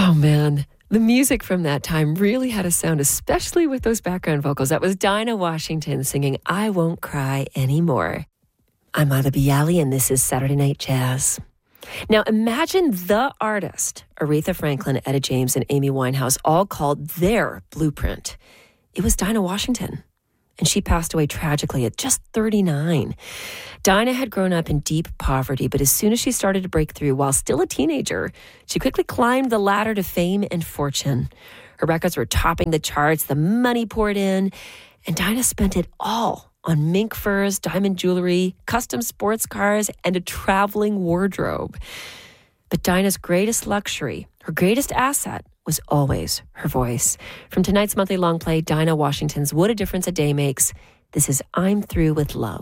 Oh, man. The music from that time really had a sound, especially with those background vocals. That was Dinah Washington singing I Won't Cry Anymore. I'm Ada Bialy, and this is Saturday Night Jazz. Now, imagine the artist, Aretha Franklin, Etta James, and Amy Winehouse, all called their blueprint. It was Dinah Washington, and she passed away tragically at just 39. Dinah had grown up in deep poverty, but as soon as she started to break through while still a teenager, she quickly climbed the ladder to fame and fortune. Her records were topping the charts, the money poured in, and Dinah spent it all on mink furs, diamond jewelry, custom sports cars, and a traveling wardrobe. But Dinah's greatest luxury, her greatest asset, was always her voice. From tonight's monthly long play, Dinah Washington's What a Difference a Day Makes, this is I'm Through with Love.